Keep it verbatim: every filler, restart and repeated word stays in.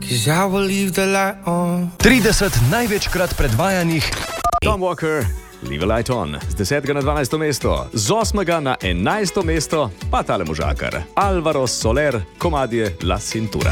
'cause I will leave the light on. trideset največkrat predvajanih Tom Walker, Leave a Light On, z desetega na dvanajsto mesto, z osmega na enajsto mesto pa tale možakar, Alvaro Soler, komadje La Cintura.